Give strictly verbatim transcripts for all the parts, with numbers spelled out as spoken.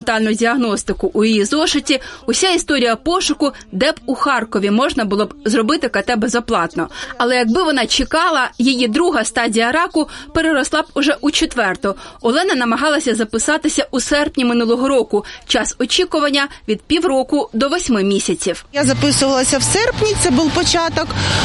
експериментальну діагностику у її зошиті, уся історія пошуку, де б у Харкові можна було б зробити КТ безоплатно. Але якби вона чекала, її друга стадія раку переросла б уже у четверту. Олена намагалася записатися у серпні минулого року. Час очікування – від півроку до восьми місяців. Я записувалася в серпні, це був початок,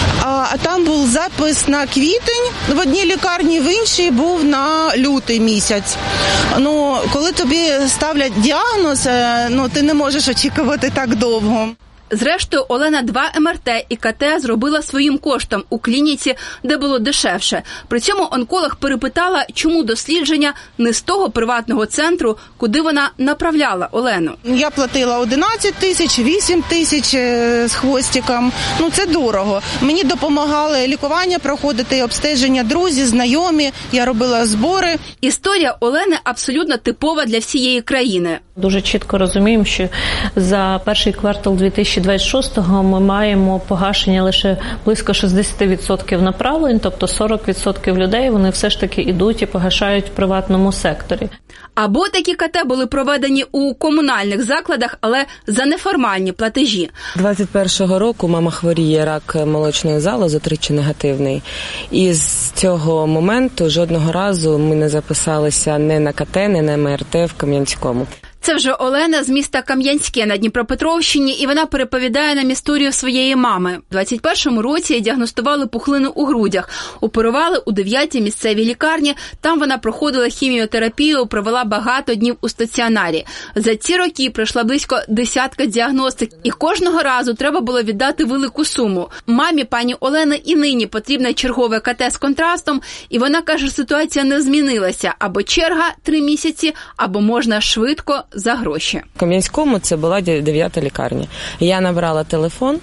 а там був запис на квітень в одній лікарні, в іншій був на лютий місяць. Ну, коли тобі ставлять діагноз, ну, ти не можеш очікувати так довго. Зрештою, Олена два ем ер те і ка те зробила своїм коштом у клініці, де було дешевше. При цьому онколог перепитала, чому дослідження не з того приватного центру, куди вона направляла Олену. Я платила одинадцять тисяч, вісім тисяч з хвостиком. Ну, це дорого. Мені допомагали лікування проходити, обстеження друзі, знайомі. Я робила збори. Історія Олени абсолютно типова для всієї країни. Дуже чітко розуміємо, що за перший квартал дві тисячі двадцять шостого ми маємо погашення лише близько шістдесят відсотків направлень, тобто сорок відсотків людей, вони все ж таки йдуть і погашають в приватному секторі. Або такі КТ були проведені у комунальних закладах, але за неформальні платежі. двадцять першого року мама хворіє рак молочної залози, тричі негативний. І з цього моменту жодного разу ми не записалися не на ка те, не на ем ер те в Кам'янському. Це вже Олена з міста Кам'янське на Дніпропетровщині, і вона переповідає нам історію своєї мами. У двадцять першому році їй діагностували пухлину у грудях, оперували у дев'ятій місцевій лікарні. Там вона проходила хіміотерапію, провела багато днів у стаціонарі. За ці роки пройшла близько десятка діагностик, і кожного разу треба було віддати велику суму. Мамі пані Олени і нині потрібне чергове ка те з контрастом, і вона каже, ситуація не змінилася. Або черга три місяці, або можна швидко за гроші. В Кам'янському це була дев'ята лікарня. Я набрала телефон,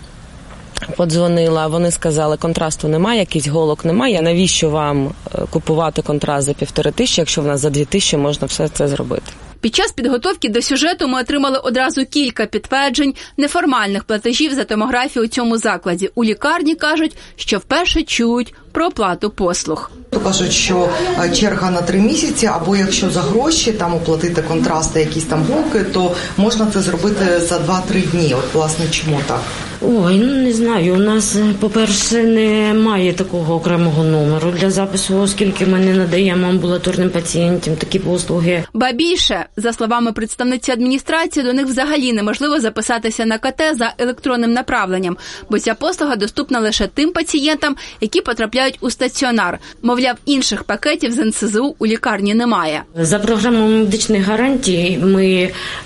подзвонила, вони сказали, контрасту немає, якийсь голок немає, навіщо вам купувати контраст за півтори тисячі, якщо в нас за дві тисячі можна все це зробити. Під час підготовки до сюжету ми отримали одразу кілька підтверджень неформальних платежів за томографію у цьому закладі. У лікарні кажуть, що вперше чують про оплату послуг. Кажуть, що черга на три місяці, або якщо за гроші там оплатити контрасти, якісь там голки, то можна це зробити за два-три дні. От, власне, чому так? Ой, ну не знаю. У нас, по-перше, немає такого окремого номеру для запису, оскільки ми не надаємо амбулаторним пацієнтам такі послуги. Ба більше, за словами представниці адміністрації, до них взагалі неможливо записатися на ка те за електронним направленням, бо ця послуга доступна лише тим пацієнтам, які потрапляють у стаціонар. Мовляв, інших пакетів з ен се зе у у лікарні немає. За програмою медичних гарантій ми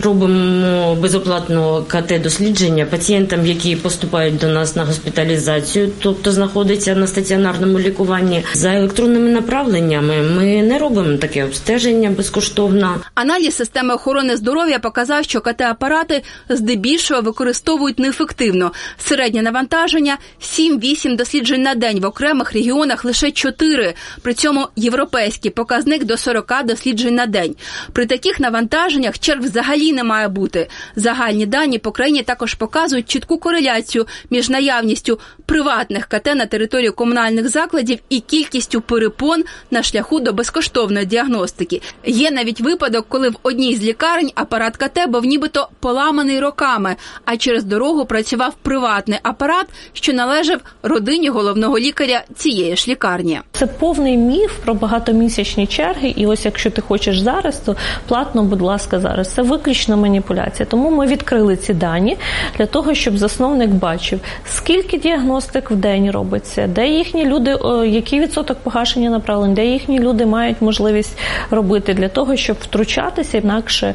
робимо безоплатно ка те-дослідження пацієнтам, які поступають до нас на госпіталізацію, тобто знаходяться на стаціонарному лікуванні. За електронними направленнями ми не робимо таке обстеження безкоштовно. Аналіз системи охорони здоров'я показав, що ка те-апарати здебільшого використовують неефективно. Середнє навантаження – сім-вісім досліджень на день, в окремих регіонах лише чотири. При цьому європейський показник до сорока досліджень на день. При таких навантаженнях черг взагалі не має бути. Загальні дані по країні також показують чітку кореляцію між наявністю приватних ка те на території комунальних закладів і кількістю перепон на шляху до безкоштовної діагностики. Є навіть випадок, коли в одній з лікарень апарат ка те був нібито поламаний роками, а через дорогу працював приватний апарат, що належав родині головного лікаря цієї ж лікарні. Це повний міф про багатомісячні черги, і ось якщо ти хочеш зараз, то платно, будь ласка, зараз. Це виключно маніпуляція. Тому ми відкрили ці дані для того, щоб засновник бачив, скільки діагностик в день робиться, де їхні люди, який відсоток погашення направлень, де їхні люди мають можливість робити для того, щоб втручатися, інакше,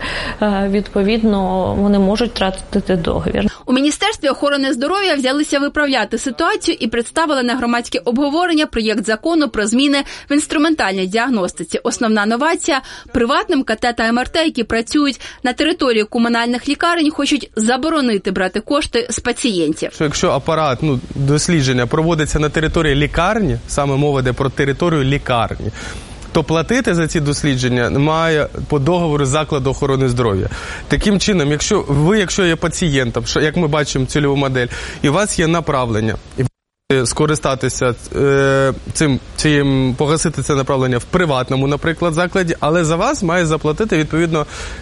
відповідно, вони можуть втратити договір. У Міністерстві охорони здоров'я взялися виправляти ситуацію і представили на громадське обговорення проєкт закону про зміни в інструментальній діагностиці. Основна новація – приватним ка те та ем ер те, які працюють на території комунальних лікарень, хочуть заборонити брати кошти з пацієнтів. Якщо апарат, ну, дослідження проводиться на території лікарні, саме мова йде про територію лікарні, то платити за ці дослідження має по договору закладу охорони здоров'я. Таким чином, якщо ви, якщо є пацієнтом, як ми бачимо цільову модель, і у вас є направлення, і скористатися е, цим, цим, погасити це направлення в приватному, наприклад, закладі, але за вас має заплатити, відповідно,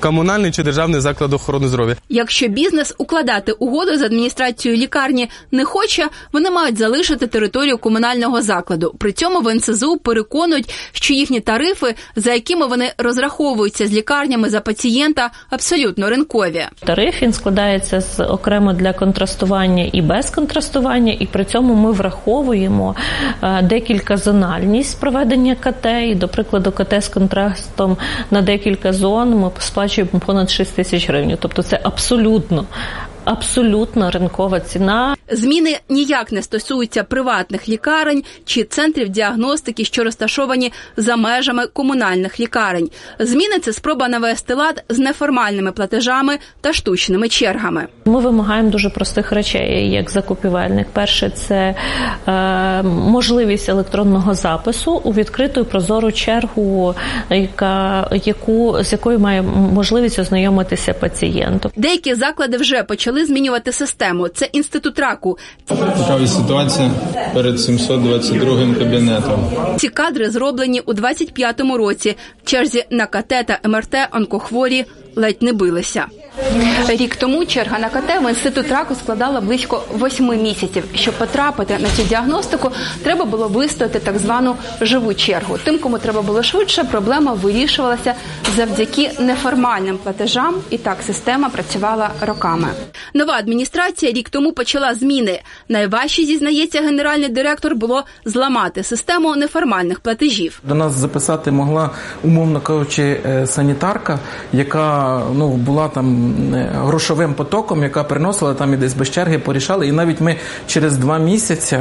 комунальний чи державний заклад охорони здоров'я. Якщо бізнес укладати угоду з адміністрацією лікарні не хоче, вони мають залишити територію комунального закладу. При цьому в ен ес зе у переконують, що їхні тарифи, за якими вони розраховуються з лікарнями за пацієнта, абсолютно ринкові. Тариф, він складається з окремо для контрастування і без контрастування, і при цьому ми враховуємо декілька зональність проведення ка те, і, до прикладу, ка те з контрастом на декілька зон ми сплачуємо понад шість тисяч гривень. Тобто це абсолютно Абсолютно ринкова ціна. Зміни ніяк не стосуються приватних лікарень чи центрів діагностики, що розташовані за межами комунальних лікарень. Зміни – це спроба навести лад з неформальними платежами та штучними чергами. Ми вимагаємо дуже простих речей, як закупівельник. Перше – це е, можливість електронного запису у відкриту і прозору чергу, яка, яку, з якою має можливість ознайомитися пацієнт. Деякі заклади вже почали змінювати систему. Це інститут раку. Така ситуація перед сімсот двадцять другим кабінетом. Ці кадри зроблені у двадцять п'ятому році. В черзі на ка те та ем ер те онкохворі ледь не билися. Рік тому черга на ка те в інститут раку складала близько восьми місяців. Щоб потрапити на цю діагностику, треба було вистояти так звану живу чергу. Тим, кому треба було швидше, проблема вирішувалася завдяки неформальним платежам, і так система працювала роками. Нова адміністрація рік тому почала зміни. Найважче, зізнається генеральний директор, було зламати систему неформальних платежів. До нас записати могла, умовно кажучи, санітарка, яка ну, була там грошовим потоком, яка приносила там і десь без черги порішали. І навіть ми через два місяці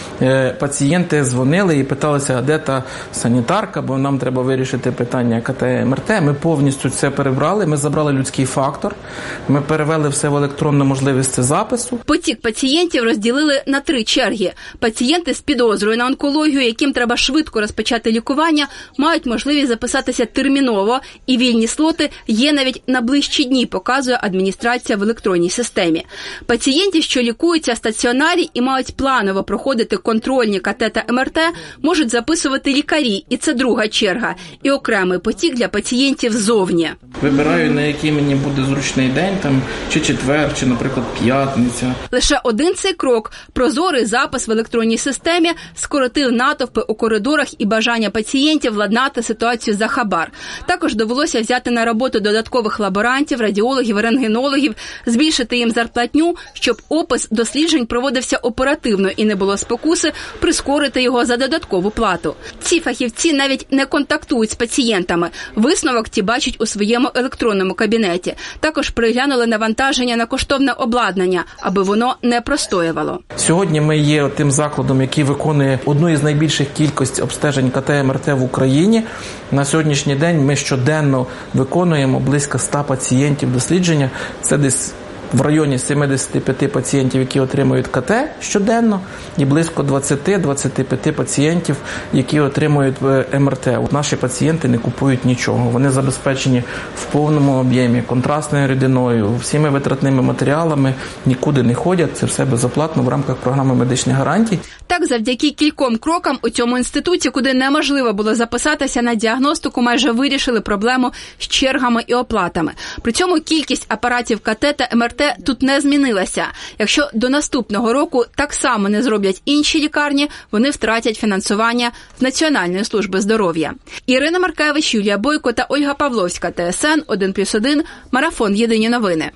пацієнти дзвонили і питалися, а де та санітарка, бо нам треба вирішити питання ка те, ем ер те. Ми повністю це перебрали, ми забрали людський фактор, ми перевели все в електронну можливість запису. Потік пацієнтів розділили на три черги. Пацієнти з підозрою на онкологію, яким треба швидко розпочати лікування, мають можливість записатися терміново, і вільні слоти є навіть на ближчі дні, показує адміністрація в електронній системі. Пацієнтів, що лікуються в стаціонарі і мають планово проходити контрольні ка те та ем ер те, можуть записувати лікарі, і це друга черга, і окремий потік для пацієнтів ззовні. Вибираю, на який мені буде зручний день, там, чи четвер, чи, наприклад, п'ятниця. Лише один цей крок – прозорий запис в електронній системі скоротив натовпи у коридорах і бажання пацієнтів владнати ситуацію за хабар. Також довелося взяти на роботу додаткових лаборантів, радіологів, рентгенологів, збільшити їм зарплатню, щоб опис досліджень проводився оперативно і не було спокуси прискорити його за додаткову плату. Ці фахівці навіть не контактують з пацієнтами. Висновок ті бачать у своєму електронному кабінеті. Також переглянули навантаження на коштовне обладнання, аби воно не простоювало. Сьогодні ми є тим закладом, який виконує одну із найбільших кількостей обстежень ка те, ем ер те в Україні. На сьогоднішній день ми щоденно виконуємо близько ста пацієнтів дослідження. Це десь в районі сімдесят п'ять пацієнтів, які отримують ка те щоденно, і близько двадцять-двадцять п'ять пацієнтів, які отримують ем ер те. Наші пацієнти не купують нічого. Вони забезпечені в повному об'ємі контрастною рідиною, всіми витратними матеріалами, нікуди не ходять. Це все безоплатно в рамках програми медичних гарантій. Так, завдяки кільком крокам у цьому інституті, куди неможливо було записатися на діагностику, майже вирішили проблему з чергами і оплатами. При цьому кількість апаратів ка те та ем ер те тут не змінилася. Якщо до наступного року так само не зроблять інші лікарні, вони втратять фінансування з Національної служби здоров'я. Ірина Маркевич, Юлія Бойко та Ольга Павловська, те ес ен, один плюс один, Марафон, Єдині новини.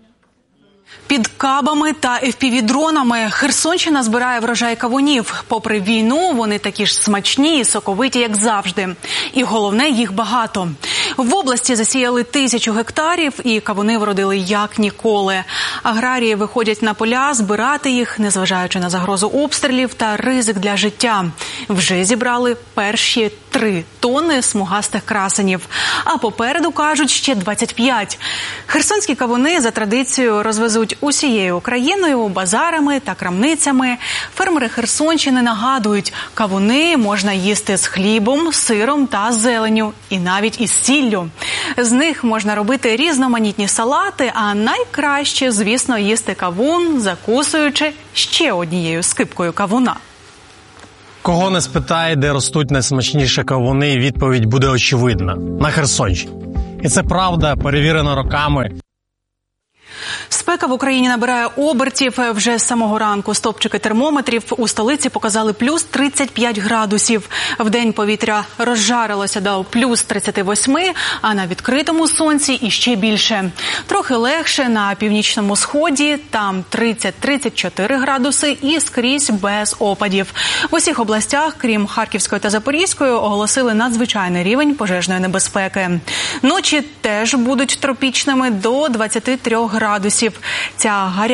Під кабами та еф пі ві-дронами Херсонщина збирає врожай кавунів. Попри війну, вони такі ж смачні і соковиті, як завжди. І головне, їх багато. В області засіяли тисячу гектарів, і кавуни вродили як ніколи. Аграрії виходять на поля збирати їх, незважаючи на загрозу обстрілів та ризик для життя. Вже зібрали перші три тонни смугастих красенів. А попереду, кажуть, ще двадцять п'ять. Херсонські кавуни за традицією розвезуть усією Україною, базарами та крамницями. Фермери Херсонщини нагадують, кавуни можна їсти з хлібом, сиром та зеленню, і навіть із сіллю. З них можна робити різноманітні салати, а найкраще, звісно, їсти кавун, закусуючи ще однією скипкою кавуна. Кого не спитай, де ростуть найсмачніші кавуни, відповідь буде очевидна – на Херсонщині. І це правда, перевірено роками. Спека в Україні набирає обертів. Вже з самого ранку стопчики термометрів у столиці показали плюс тридцять п'ять градусів. Вдень повітря розжарилося до плюс тридцять вісім, а на відкритому сонці іще більше. Трохи легше на північному сході, там тридцять - тридцять чотири градуси і скрізь без опадів. В усіх областях, крім Харківської та Запорізької, оголосили надзвичайний рівень пожежної небезпеки. Ночі теж будуть тропічними до двадцяти трьох градусів. Ця гаряча